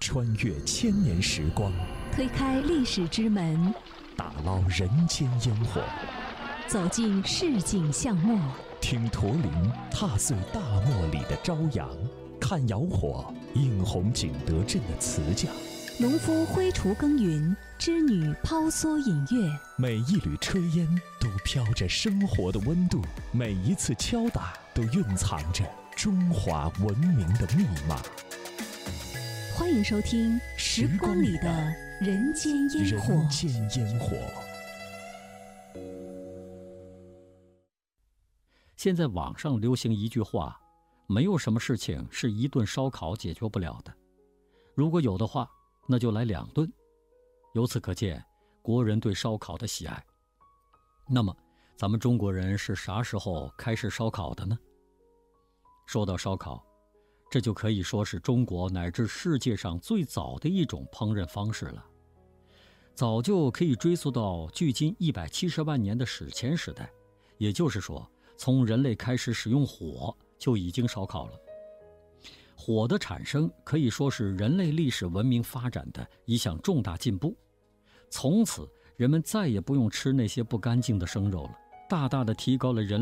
穿越千年时光， 推开历史之门， 打捞人间烟火， 走进市井巷陌， 听驼铃踏碎大漠里的朝阳，看窑火映红景德镇的瓷匠， 农夫挥锄耕耘，织女抛梭引乐。 每一缕炊烟都飘着生活的温度，每一次敲打都蕴藏着中华文明的密码。 欢迎收听《时光里的人间烟火》。 人间烟火。 现在网上流行一句话，没有什么事情是一顿烧烤解决不了的，如果有的话，那就来2顿。由此可见，国人对烧烤的喜爱。那么，咱们中国人是啥时候开始烧烤的呢？说到烧烤，这就可以说是中国乃至世界上最早的一种烹饪方式了。早就可以追溯到距今170万年的史前时代，也就是说，从人类开始使用火就已经烧烤了。火的产生可以说是人类历史文明发展的一项重大进步。从此，人们再也不用吃那些不干净的生肉了，大大的提高了人类